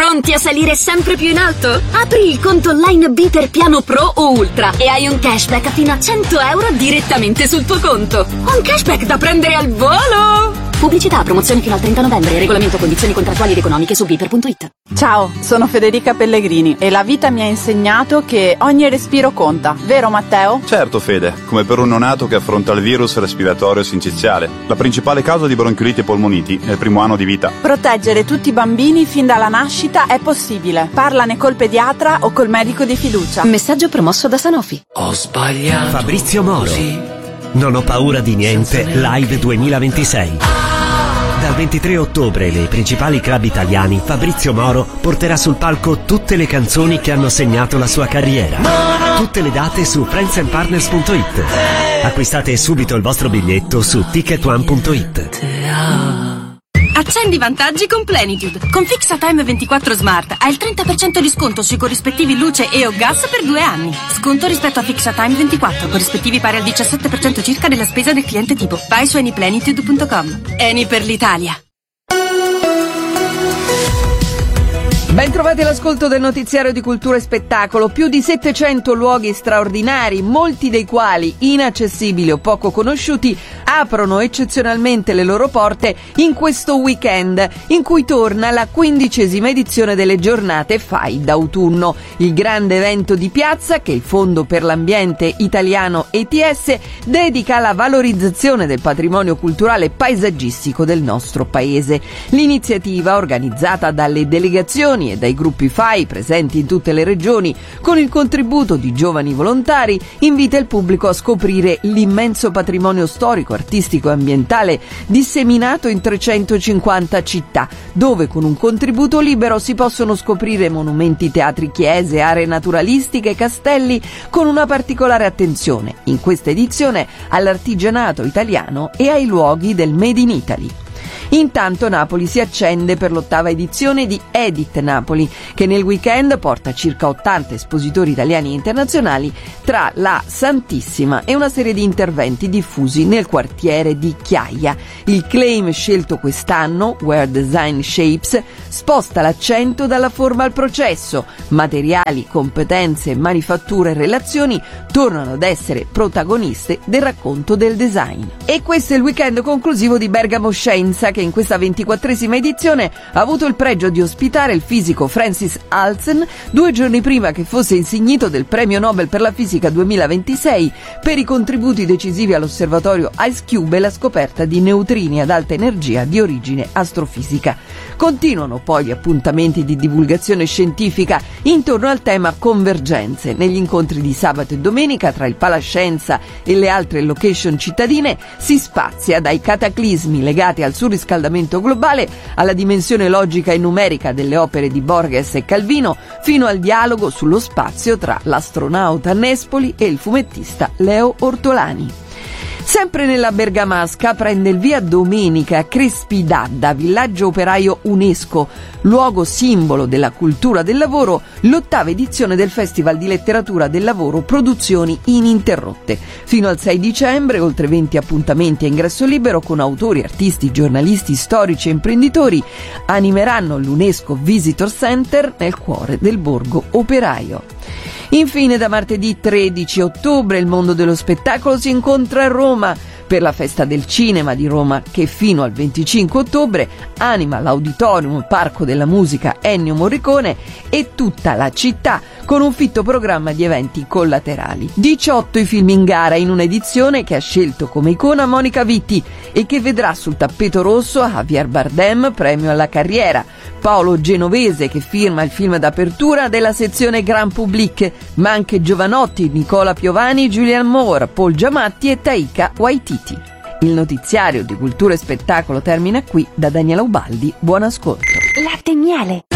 Pronti a salire sempre più in alto? Apri il conto online Biper Piano Pro o Ultra e hai un cashback fino a 100 euro direttamente sul tuo conto. Un cashback da prendere al volo! Pubblicità, promozioni fino al 30 novembre. Regolamento, condizioni contrattuali ed economiche su biper.it. Ciao, sono Federica Pellegrini e la vita mi ha insegnato che ogni respiro conta. Vero, Matteo? Certo, Fede, come per un neonato che affronta il virus respiratorio sinciziale, la principale causa di bronchioliti e polmoniti nel primo anno di vita. Proteggere tutti i bambini fin dalla nascita è possibile. Parlane col pediatra o col medico di fiducia. Messaggio promosso da Sanofi. Ho sbagliato. Fabrizio Moro. Così. Non ho paura di niente, Live 2026. Dal 23 ottobre nei principali club italiani Fabrizio Moro porterà sul palco tutte le canzoni che hanno segnato la sua carriera. Tutte le date su friendsandpartners.it. Acquistate subito il vostro biglietto su ticketone.it. Accendi i vantaggi con Plenitude. Con FixaTime 24 Smart hai il 30% di sconto sui corrispettivi luce e o gas per 2 anni. Sconto rispetto a FixaTime 24, corrispettivi pari al 17% circa della spesa del cliente tipo. Vai su anyplenitude.com. Eni per l'Italia. Ben trovati all'ascolto del notiziario di Cultura e Spettacolo. Più di 700 luoghi straordinari, molti dei quali inaccessibili o poco conosciuti, aprono eccezionalmente le loro porte in questo weekend, in cui torna la 15ª edizione delle giornate FAI d'autunno, il grande evento di piazza che il Fondo per l'Ambiente Italiano ETS dedica alla valorizzazione del patrimonio culturale e paesaggistico del nostro paese. L'iniziativa, organizzata dalle delegazioni e dai gruppi FAI presenti in tutte le regioni, con il contributo di giovani volontari, invita il pubblico a scoprire l'immenso patrimonio storico, artistico e ambientale disseminato in 350 città, dove con un contributo libero si possono scoprire monumenti, teatri, chiese, aree naturalistiche, castelli, con una particolare attenzione, in questa edizione, all'artigianato italiano e ai luoghi del Made in Italy. Intanto Napoli si accende per l'8ª edizione di Edit Napoli, che nel weekend porta circa 80 espositori italiani e internazionali tra la Santissima e una serie di interventi diffusi nel quartiere di Chiaia. Il claim scelto quest'anno, Where Design Shapes, sposta l'accento dalla forma al processo. Materiali, competenze, manifatture e relazioni tornano ad essere protagoniste del racconto del design. E questo è il weekend conclusivo di Bergamo Scienza, che in questa 24ª edizione ha avuto il pregio di ospitare il fisico Francis Alzen 2 giorni prima che fosse insignito del Premio Nobel per la Fisica 2026 per i contributi decisivi all'osservatorio IceCube e la scoperta di neutrini ad alta energia di origine astrofisica. Continuano poi gli appuntamenti di divulgazione scientifica intorno al tema convergenze. Negli incontri di sabato e domenica tra il Palascienza e le altre location cittadine si spazia dai cataclismi legati al surriscaldamento globale alla dimensione logica e numerica delle opere di Borges e Calvino, fino al dialogo sullo spazio tra l'astronauta Nespoli e il fumettista Leo Ortolani. Sempre nella Bergamasca prende il via domenica Crespi d'Adda, villaggio operaio UNESCO, luogo simbolo della cultura del lavoro, l'8ª edizione del Festival di Letteratura del Lavoro Produzioni Ininterrotte. Fino al 6 dicembre, oltre 20 appuntamenti a ingresso libero con autori, artisti, giornalisti, storici e imprenditori animeranno l'UNESCO Visitor Center nel cuore del borgo operaio. Infine, da martedì 13 ottobre il mondo dello spettacolo si incontra a Roma per la Festa del Cinema di Roma, che fino al 25 ottobre anima l'Auditorium Parco della Musica Ennio Morricone e tutta la città con un fitto programma di eventi collaterali. 18 i film in gara in un'edizione che ha scelto come icona Monica Vitti e che vedrà sul tappeto rosso Javier Bardem, premio alla carriera, Paolo Genovese che firma il film d'apertura della sezione Grand Public, ma anche Giovanotti, Nicola Piovani, Julianne Moore, Paul Giamatti e Taika Waititi. Il notiziario di Cultura e Spettacolo termina qui. Da Daniela Ubaldi, buon ascolto. Latte e miele.